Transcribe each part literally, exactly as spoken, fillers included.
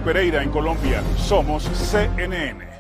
Pereira en Colombia. Somos C N N.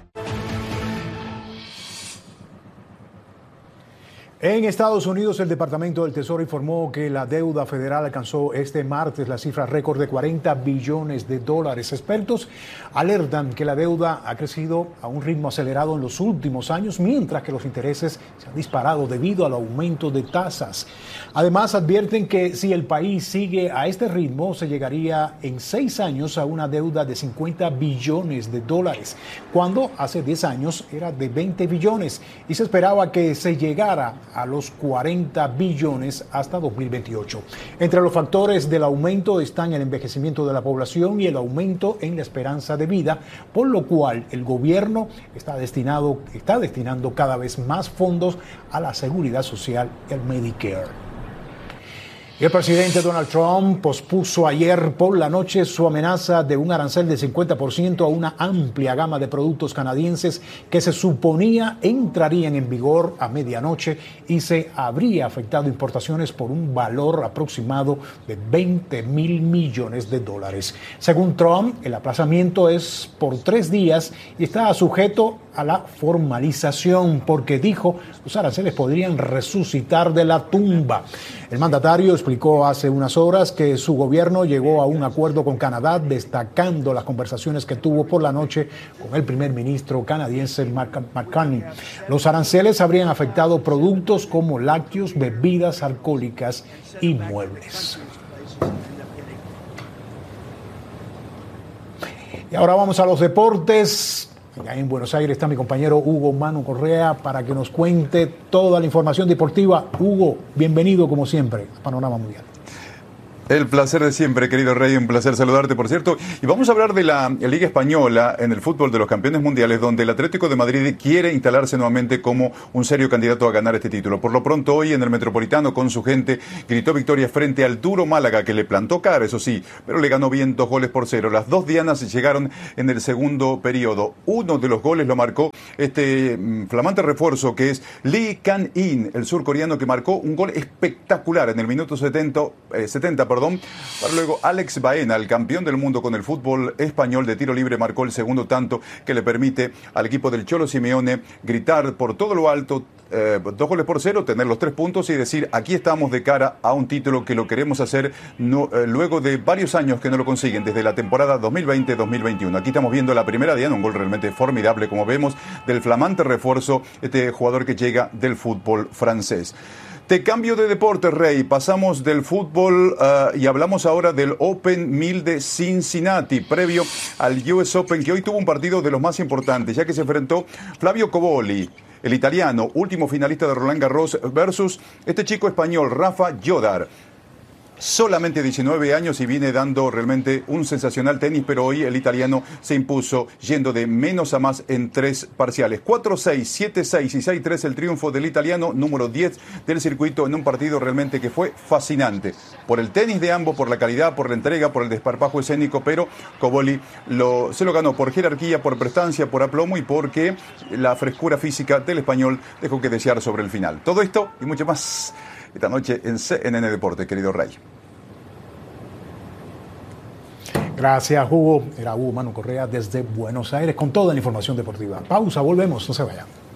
En Estados Unidos, el Departamento del Tesoro informó que la deuda federal alcanzó este martes la cifra récord de cuarenta billones de dólares. Expertos alertan que la deuda ha crecido a un ritmo acelerado en los últimos años, mientras que los intereses se han disparado debido al aumento de tasas. Además, advierten que si el país sigue a este ritmo, se llegaría en seis años a una deuda de cincuenta billones de dólares, cuando hace diez años era de veinte billones y se esperaba que se llegara a los cuarenta billones hasta dos mil veintiocho. Entre los factores del aumento están el envejecimiento de la población y el aumento en la esperanza de vida, por lo cual el gobierno está destinado, está destinando cada vez más fondos a la seguridad social y al Medicare. El presidente Donald Trump pospuso ayer por la noche su amenaza de un arancel de cincuenta por ciento a una amplia gama de productos canadienses que se suponía entrarían en vigor a medianoche y se habría afectado importaciones por un valor aproximado de veinte mil millones de dólares. Según Trump, el aplazamiento es por tres días y está sujeto a la formalización porque dijo los aranceles podrían resucitar de la tumba. El mandatario explicó hace unas horas que su gobierno llegó a un acuerdo con Canadá, destacando las conversaciones que tuvo por la noche con el primer ministro canadiense Mark Carney. Los aranceles habrían afectado productos como lácteos, bebidas alcohólicas y muebles. Y ahora vamos a los deportes. Allá en Buenos Aires está mi compañero Hugo Manu Correa para que nos cuente toda la información deportiva. Hugo, bienvenido como siempre a Panorama Mundial. El placer de siempre, querido Rey, un placer saludarte, por cierto. Y vamos a hablar de la Liga Española en el fútbol de los campeones mundiales, donde el Atlético de Madrid quiere instalarse nuevamente como un serio candidato a ganar este título. Por lo pronto, hoy en el Metropolitano, con su gente, gritó victoria frente al duro Málaga, que le plantó cara, eso sí, pero le ganó bien dos goles por cero. Las dos dianas llegaron en el segundo periodo. Uno de los goles lo marcó este mm, flamante refuerzo, que es Lee Kang-in, el surcoreano, que marcó un gol espectacular en el minuto setenta, eh, setenta, perdón. Para luego Alex Baena, el campeón del mundo con el fútbol español de tiro libre, marcó el segundo tanto que le permite al equipo del Cholo Simeone gritar por todo lo alto, eh, dos goles por cero, tener los tres puntos y decir, aquí estamos de cara a un título que lo queremos hacer no, eh, luego de varios años que no lo consiguen, desde la temporada dos mil veinte dos mil veintiuno. Aquí estamos viendo la primera diana, un gol realmente formidable, como vemos, del flamante refuerzo, este jugador que llega del fútbol francés. Te cambio de deporte, Rey. Pasamos del fútbol uh, y hablamos ahora del Open mil de Cincinnati, previo al U S Open, que hoy tuvo un partido de los más importantes, ya que se enfrentó Flavio Cobolli, el italiano, último finalista de Roland Garros, versus este chico español, Rafa Jodar. Solamente diecinueve años y viene dando realmente un sensacional tenis, pero hoy el italiano se impuso yendo de menos a más en tres parciales. cuatro seis, siete seis y seis tres el triunfo del italiano, número diez del circuito, en un partido realmente que fue fascinante. Por el tenis de ambos, por la calidad, por la entrega, por el desparpajo escénico, pero Cobolli lo, se lo ganó por jerarquía, por prestancia, por aplomo y porque la frescura física del español dejó que desear sobre el final. Todo esto y mucho más esta noche en C N N Deportes, querido Ray. Gracias, Hugo. Era Hugo Manu Correa desde Buenos Aires con toda la información deportiva. Pausa, volvemos, no se vayan.